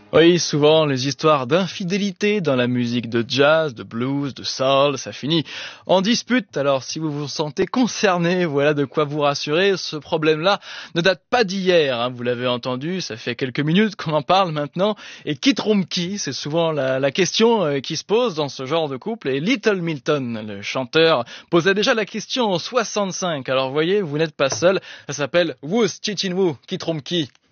Oui, souvent, les histoires d'infidélité dans la musique de jazz, de blues, de soul, ça finit en dispute. Alors, si vous vous sentez concerné, voilà de quoi vous rassurer. Ce problème-là ne date pas d'hier, hein, vous l'avez entendu, ça fait quelques minutes qu'on en parle maintenant. Et qui trompe qui? C'est souvent la question qui se pose dans ce genre de couple. Et Little Milton, le chanteur, posait déjà la question en 65. Alors, voyez, vous n'êtes pas seul. Ça s'appelle Who's Cheating Who? Qui trompe qui?